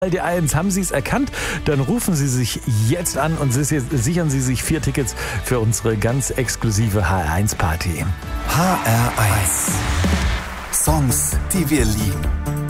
Die Eins, haben Sie es erkannt? Dann rufen Sie sich jetzt an und sichern Sie sich 4 Tickets für unsere ganz exklusive HR1-Party. HR1. Songs, die wir lieben.